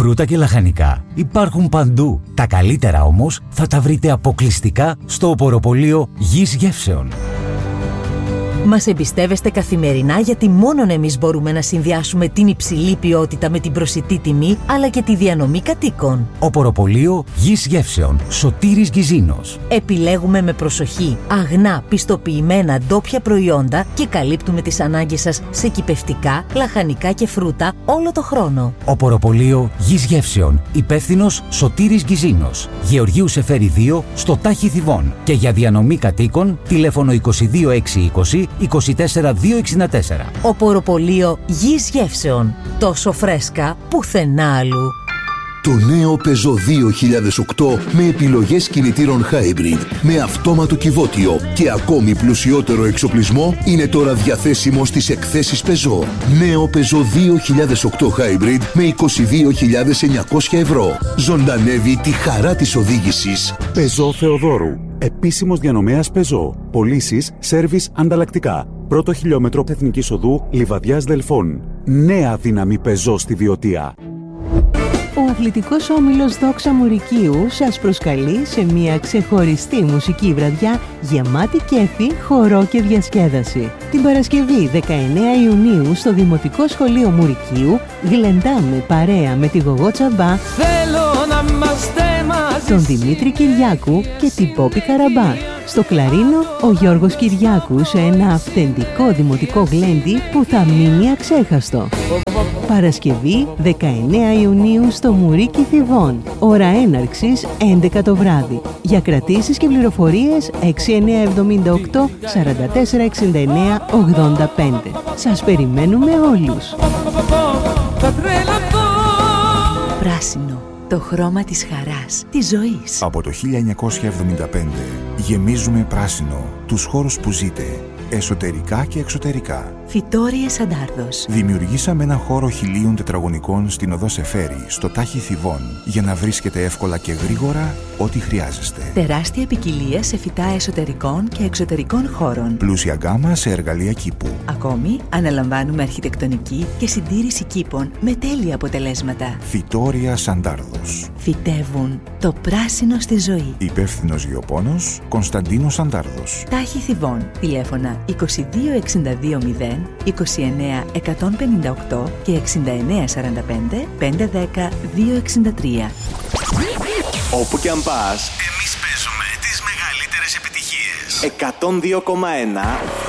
φρούτα και λαχανικά υπάρχουν παντού. Τα καλύτερα όμως θα τα βρείτε αποκλειστικά στο οποροπωλείο Γης Γεύσεων. Μας εμπιστεύεστε καθημερινά γιατί μόνον εμείς μπορούμε να συνδυάσουμε την υψηλή ποιότητα με την προσιτή τιμή αλλά και τη διανομή κατοίκων. Οποροπωλείο Γης Γεύσεων, Σωτήρης Γκυζίνος. Επιλέγουμε με προσοχή αγνά, πιστοποιημένα ντόπια προϊόντα και καλύπτουμε τις ανάγκες σας σε κυπευτικά, λαχανικά και φρούτα όλο το χρόνο. Οποροπωλείο Γης Γεύσεων, υπεύθυνος Σωτήρης Γκυζίνος. Γεωργίου Σεφέρη 2 στο Τάχι Θηβών. Και για διανομή κατοίκων, τηλέφωνο 22620 24264. Οποροπωλείο Γης Γεύσεων. Τόσο φρέσκα πουθενά αλλού. Το νέο Peugeot 2008 με επιλογές κινητήρων hybrid, με αυτόματο κυβότιο και ακόμη πλουσιότερο εξοπλισμό είναι τώρα διαθέσιμο στις εκθέσεις Peugeot. Νέο Peugeot 2008 hybrid με 22.900 ευρώ. Ζωντανεύει τη χαρά της οδήγησης. Peugeot Θεοδόρου. Επίσημος διανομέας Peugeot. Πωλήσεις, σέρβις ανταλλακτικά. Πρώτο χιλιόμετρο Εθνικής Οδού Λιβαδιάς Δελφών. Νέα δύναμη Peugeot στη Βιωτία. Ο αθλητικός όμιλος Δόξα Μουρικίου σας προσκαλεί σε μια ξεχωριστή μουσική βραδιά γεμάτη κέφι, χορό και διασκέδαση. Την Παρασκευή 19 Ιουνίου στο Δημοτικό Σχολείο Μουρικίου γλεντάμε παρέα με τη Γογό Τσαμπά, τον Δημήτρη Κυριάκου και την Πόπη Καραμπά. Στο κλαρίνο ο Γιώργος Κυριάκου σε ένα αυθεντικό δημοτικό γλέντι που θα μείνει αξέχαστο. Παρασκευή 19 Ιουνίου στο Μουρίκι Θηβών. Ώρα έναρξης 11 το βράδυ. Για κρατήσεις και πληροφορίες 6978 4469 85. Σας περιμένουμε όλους. Πράσινο. Το χρώμα της χαράς, της ζωής. Από το 1975 γεμίζουμε πράσινο τους χώρους που ζείτε, εσωτερικά και εξωτερικά. Φυτόριες Αντάρδος. Δημιουργήσαμε ένα χώρο 1000 τετραγωνικών στην οδό Σεφέρη, στο Τάχι Θηβών, για να βρίσκετε εύκολα και γρήγορα ό,τι χρειάζεστε. Τεράστια ποικιλία σε φυτά εσωτερικών και εξωτερικών χώρων. Πλούσια γκάμα σε εργαλεία κήπου. Ακόμη, αναλαμβάνουμε αρχιτεκτονική και συντήρηση κήπων με τέλεια αποτελέσματα. Φυτόρια Αντάρδος. Φυτεύουν το πράσινο στη ζωή. Υπεύθυνος γεωπόνος Κωνσταντίνος Αντάρδος. Τάχι Θηβών. Τηλέφωνα 22620 29 158 και 69 45 510 263. Όπου και αν πας, εμείς παίζουμε τις μεγαλύτερες επιτυχίες. 102,1